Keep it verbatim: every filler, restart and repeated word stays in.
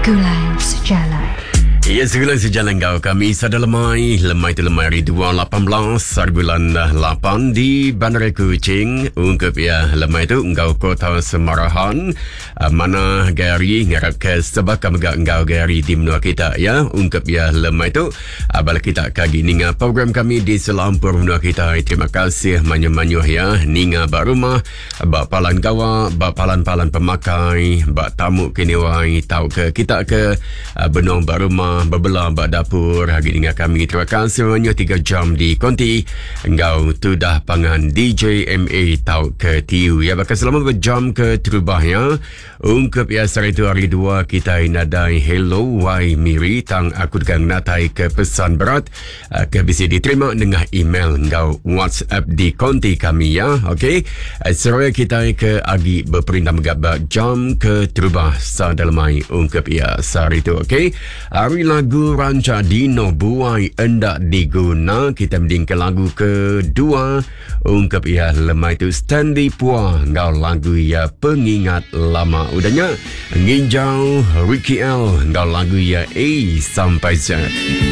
Segulan Sejalan. Ya, segulan sejalan kau. Kami sada lemai. Lemai tu lemai hari dua puluh lapan belas hari bulan lapan di Bandar Kuching. Ungkap ya, lemai tu engkau kota Semarahan. Uh, mana gari ngarap ke sebab kami gak engkau gari di menua kita ya. Ungkap ya, lemai tu. Uh, bala kita kagi ninga program kami di selampur menua kita. Terima kasih manyu-manyu ya. Ninga bak rumah, bak palan kawa, bak palan-palan pemakai, bak tamu kiniwai, tahu ke kita ke uh, benong bak rumah, berbelah bak dapur hari dengan kami. Terima kasih semuanya tiga jam di konti engkau tu dah pangan D J M A tau ke T U ya. Bahkan selama berjam ke terubah ya. Ungkap ya sehari itu hari dua kita inadai hello wai miri tang aku dengan natai ke pesan berat uh, ke bisa diterima dengan email engkau WhatsApp di konti kami ya. Okey, uh, seraya kita ke agi berperintah megabak jam ke terubah sadalamai ungkap ya sehari itu. Okey, hari lagu ranca Dino Buai endak diguna. Kita mending ke lagu kedua. Ungkap ya lemai tu Stanley Puah ngau lagu ya pengingat lama. Udahnya nginjau Ricky L ngau lagu ya A sampai Z.